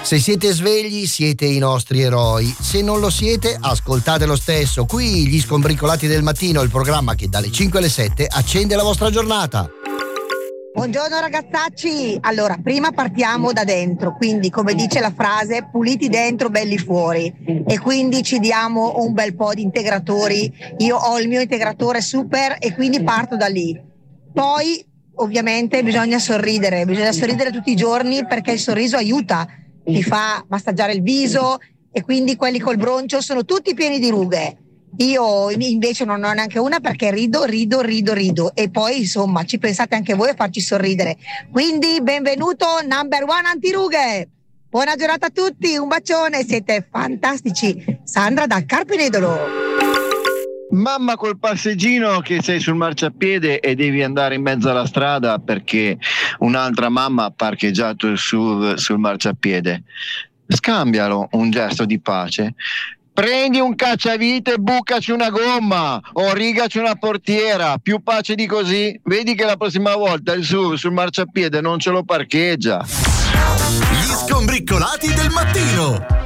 Se siete svegli, siete i nostri eroi. Se non lo siete, ascoltate lo stesso. Qui gli Scombricolati del Mattino, il programma che dalle 5 alle 7 accende la vostra giornata. Buongiorno ragazzacci. Allora, prima partiamo da dentro, quindi come dice la frase, puliti dentro, belli fuori, e quindi ci diamo un bel po' di integratori. Io ho il mio integratore super e quindi parto da lì. Poi ovviamente bisogna sorridere tutti i giorni, perché il sorriso aiuta, ti fa massaggiare il viso, e quindi quelli col broncio sono tutti pieni di rughe. Io invece non ho neanche una, perché rido, e poi insomma ci pensate anche voi a farci sorridere. Quindi benvenuto number one antirughe. Buona giornata a tutti, un bacione, siete fantastici. Sandra da Carpenedolo. Mamma col passeggino che sei sul marciapiede e devi andare in mezzo alla strada perché un'altra mamma ha parcheggiato il SUV sul marciapiede. Scambialo un gesto di pace. Prendi un cacciavite e bucaci una gomma o rigaci una portiera, più pace di così. Vedi che la prossima volta il SUV sul marciapiede non ce lo parcheggia. Gli Scombricolati del Mattino.